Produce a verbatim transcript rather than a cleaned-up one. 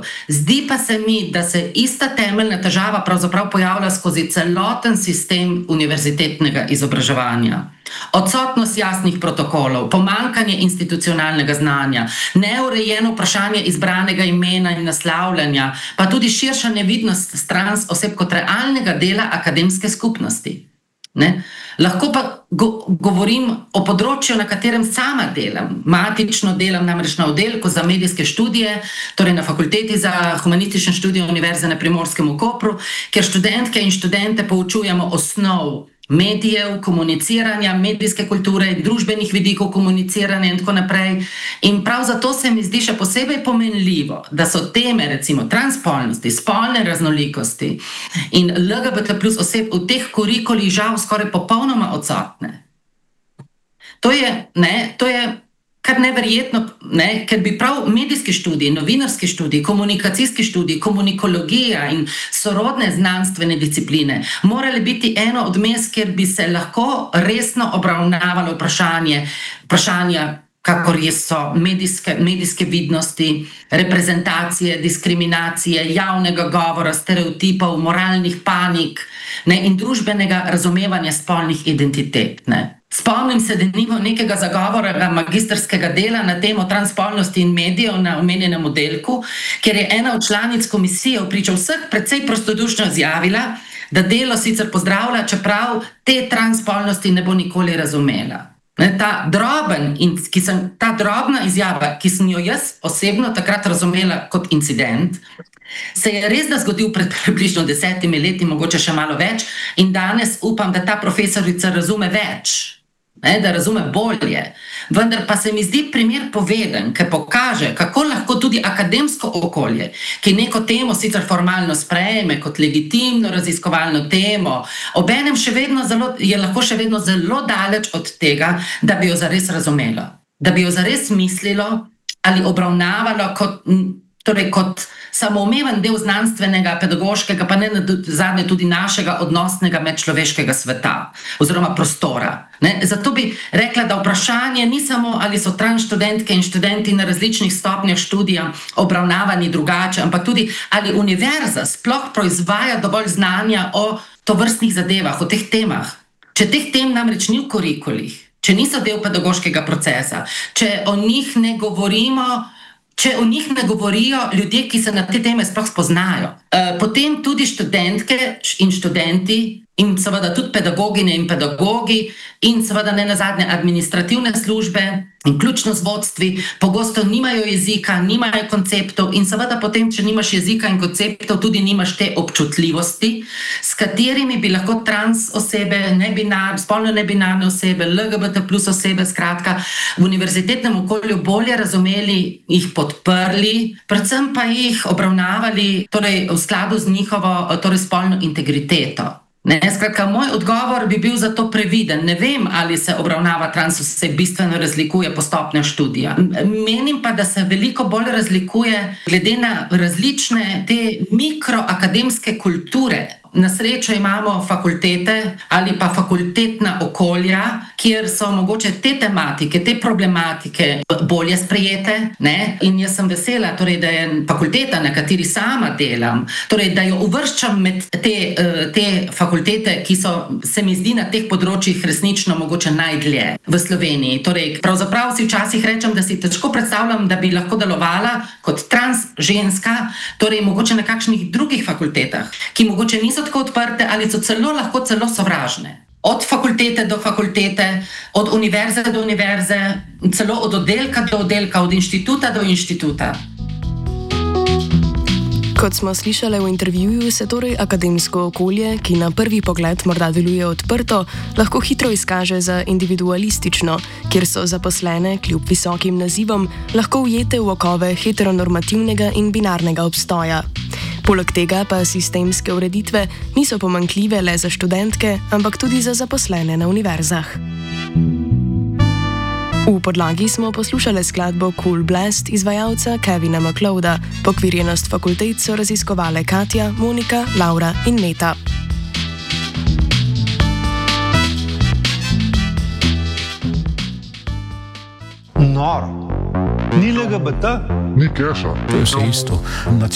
Zdi pa se mi, da se ista temeljna težava pravzaprav pojavlja skozi celoten sistem univerzitetnega izobraževanja. Odsotnost jasnih protokolov, pomanjkanje institucionalnega znanja, neurejeno vprašanje izbranega imena in naslavljanja, pa tudi širša nevidnost stran oseb kot realnega dela akademske skupnosti. Ne? Lahko pa go, govorim o področju, na katerem sama delam. Matično delam namreč na oddelku za medijske študije, torej na Fakulteti za humanistične študije Univerze na Primorskem v Kopru, kjer študentke in študente poučujemo osnov medijev, komuniciranja, medijske kulture, družbenih vidikov komuniciranja in tako naprej. In prav zato se mi zdi še posebej pomenljivo, da so teme, recimo transspolnosti, spolne raznolikosti in L G B T plus oseb v teh kurikulih žal skoraj popolnoma odsotne. To je, ne, to je kar neverjetno, ne, ker bi prav medijski študiji, novinarski študiji, komunikacijski študiji, komunikologija in sorodne znanstvene discipline morali biti eno od mest, kjer bi se lahko resno obravnavalo vprašanje, vprašanja, kakor so medijske, medijske vidnosti, reprezentacije, diskriminacije, javnega govora, stereotipov, moralnih panik, ne, in družbenega razumevanja spolnih identitet. Ne. Spomnim se denimo nekega zagovora magistrskega dela na temo transspolnosti in medijev na omenjenem oddelku, kjer je ena od članic komisije vpriča vseh precej prostodušno izjavila, da delo sicer pozdravlja, čeprav te transspolnosti ne bo nikoli razumela. Ne, ta, droben, in, ki sem, ta drobna izjava, ki sem jo jaz osebno takrat razumela kot incident, se je res da zgodil pred približno desetimi leti, mogoče še malo več, in danes upam, da ta profesorica razume več, ne, da razume bolje. Vendar pa se mi zdi primer poveden, ker pokaže, kako lahko tudi akademsko okolje, ki neko temo sicer formalno sprejme kot legitimno raziskovalno temo, obenem še vedno zelo, je lahko še vedno zelo daleč od tega, da bi jo zares razumelo, da bi jo zares mislilo ali obravnavalo kot, torej kot samoumeven del znanstvenega, pedagoškega, pa ne zadnje tudi našega odnosnega medčloveškega sveta oziroma prostora. Ne? Zato bi rekla, da vprašanje ni samo, ali so trans študentke in študenti na različnih stopnjah študija obravnavani drugače, ampak tudi, ali univerza sploh proizvaja dovolj znanja o tovrstnih zadevah, o teh temah. Če teh tem namreč ni v kurikulih, če niso del pedagoškega procesa, če o njih ne govorimo, če o njih ne govorijo ljudje, ki se na te teme sploh spoznajo. Potem tudi študentke in študenti in seveda tudi pedagogine in pedagogi in seveda ne nazadnje administrativne službe in ključno z vodstvi pogosto nimajo jezika, nimajo konceptov in seveda potem, če nimaš jezika in konceptov, tudi nimaš te občutljivosti, s katerimi bi lahko trans osebe, nebinar, spolno nebinarne osebe, L G B T plus osebe, skratka, v univerzitetnem okolju bolje razumeli, jih podprli, predvsem pa jih obravnavali torej, v skladu z njihovo torej, spolno integriteto. Ne, skratka, moj odgovor bi bil zato previden. Ne vem, ali se obravnava trans oseb bistveno razlikuje po stopnjah študija. Menim pa, da se veliko bolj razlikuje glede na različne te mikroakademske kulture. Na srečo imamo fakultete ali pa fakultetna okolja, kjer so mogoče te tematike, te problematike bolje sprejete. Ne? In jaz sem vesela, torej, da je fakulteta, na kateri sama delam, torej, da jo uvrščam med te, te fakultete, ki so, se mi zdi, na teh področjih resnično mogoče najdlje v Sloveniji. Torej, pravzaprav si včasih rečem, da si težko predstavljam, da bi lahko delovala kot trans ženska, torej mogoče na kakšnih drugih fakultetah, ki mogoče niso tako odprte ali so celo lahko celo sovražne. Od fakultete do fakultete, od univerze do univerze, celo od oddelka do oddelka, od inštituta do inštituta. Kot smo slišali v intervjuju, se torej akademsko okolje, ki na prvi pogled morda deluje odprto, lahko hitro izkaže za individualistično, kjer so zaposlene, kljub visokim nazivom, lahko ujete v okove heteronormativnega in binarnega obstoja. Poleg tega pa sistemske ureditve niso pomanjkljive le za študentke, ampak tudi za zaposlene na univerzah. V podlagi smo poslušali skladbo Cool Blast izvajalca Kevina MacLeoda. Pokvirjenost fakultet so raziskovale Katja, Monika, Laura in Meta. Noro. Ni L G B T? Ni keša. To je vse isto.